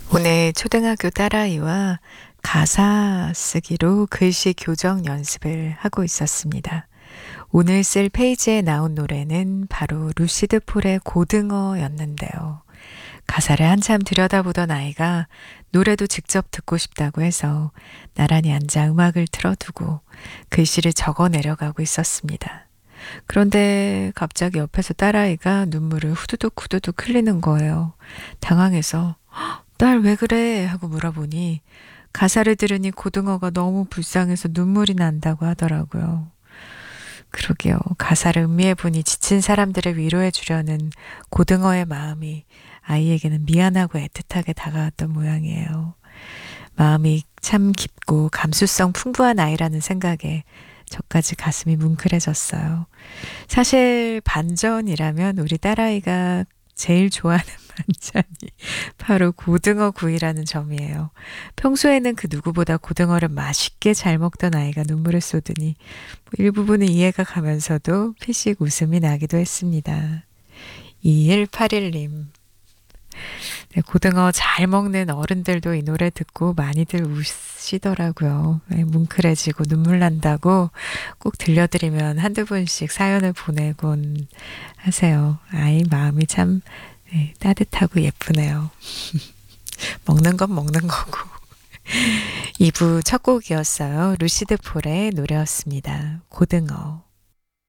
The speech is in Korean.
오늘 초등학교 딸아이와 가사 쓰기로 글씨 교정 연습을 하고 있었습니다. 오늘 쓸 페이지에 나온 노래는 바로 루시드 폴의 고등어였는데요. 가사를 한참 들여다보던 아이가 노래도 직접 듣고 싶다고 해서 나란히 앉아 음악을 틀어두고 글씨를 적어 내려가고 있었습니다. 그런데 갑자기 옆에서 딸아이가 눈물을 후두둑 후두둑 흘리는 거예요. 당황해서 딸 왜 그래? 하고 물어보니 가사를 들으니 고등어가 너무 불쌍해서 눈물이 난다고 하더라고요. 그러게요. 가사를 음미해 보니 지친 사람들을 위로해 주려는 고등어의 마음이 아이에게는 미안하고 애틋하게 다가왔던 모양이에요. 마음이 참 깊고 감수성 풍부한 아이라는 생각에 저까지 가슴이 뭉클해졌어요. 사실 반전이라면 우리 딸아이가 제일 좋아하는 반찬이 바로 고등어 구이라는 점이에요. 평소에는 그 누구보다 고등어를 맛있게 잘 먹던 아이가 눈물을 쏟으니 일부분은 이해가 가면서도 피식 웃음이 나기도 했습니다. 2181님. 네, 고등어 잘 먹는 어른들도 이 노래 듣고 많이들 우시더라고요. 네, 뭉클해지고 눈물 난다고 꼭 들려드리면 한두 분씩 사연을 보내곤 하세요. 아이 마음이 참 네, 따뜻하고 예쁘네요. 먹는 건 먹는 거고. 2부 첫 곡이었어요. 루시드 폴의 노래였습니다. 고등어.